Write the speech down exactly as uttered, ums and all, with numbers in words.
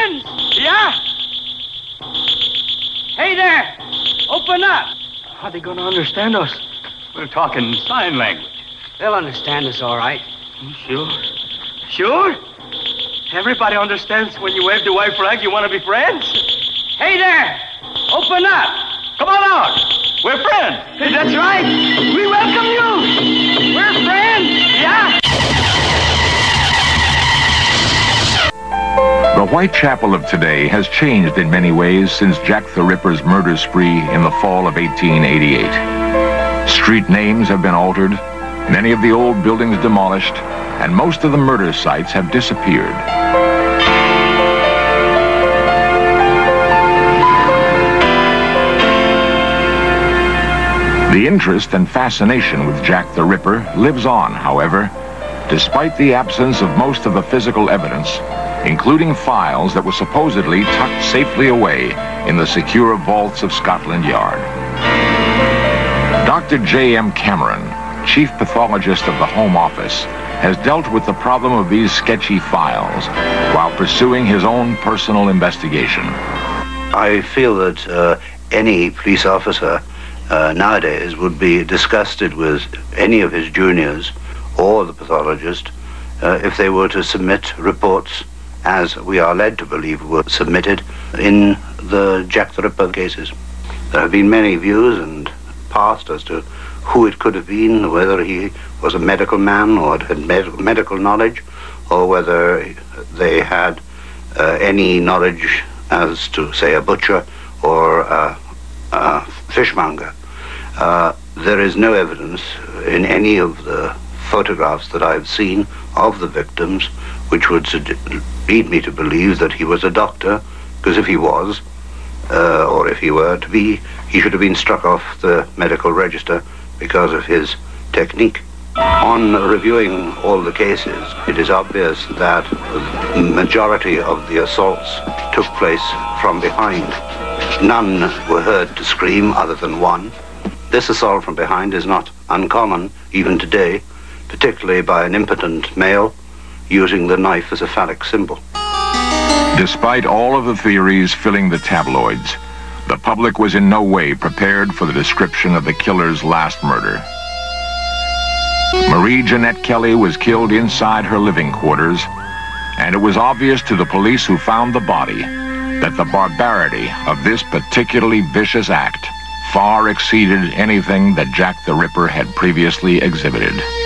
friends! Yeah? Hey there! Open up! How are they going to understand us? We're talking sign language. They'll understand us all right. Sure? Sure? Everybody understands when you wave the white flag, you want to be friends? Hey there! Open up! Come on out! We're friends! Hey, that's right! We welcome you! We're friends! Yeah? The Whitechapel of today has changed in many ways since Jack the Ripper's murder spree in the fall of eighteen eighty-eight. Street names have been altered, many of the old buildings demolished, and most of the murder sites have disappeared. The interest and fascination with Jack the Ripper lives on, however, despite the absence of most of the physical evidence, including files that were supposedly tucked safely away in the secure vaults of Scotland Yard. Doctor J M Cameron, chief pathologist of the Home Office, has dealt with the problem of these sketchy files while pursuing his own personal investigation. I feel that uh, any police officer uh, nowadays would be disgusted with any of his juniors or the pathologist uh, if they were to submit reports, as we are led to believe were submitted in the Jack the Ripper cases. There have been many views and passed as to who it could have been, whether he was a medical man or had med- medical knowledge, or whether they had uh, any knowledge as to, say, a butcher or a, a fishmonger. Uh, there is no evidence in any of the photographs that I've seen of the victims which would lead me to believe that he was a doctor, because if he was, uh, or if he were to be, he should have been struck off the medical register because of his technique. On reviewing all the cases, it is obvious that the majority of the assaults took place from behind. None were heard to scream other than one. This assault from behind is not uncommon even today, particularly by an impotent male using the knife as a phallic symbol. Despite all of the theories filling the tabloids, the public was in no way prepared for the description of the killer's last murder. Marie Jeanette Kelly was killed inside her living quarters, and it was obvious to the police who found the body that the barbarity of this particularly vicious act far exceeded anything that Jack the Ripper had previously exhibited.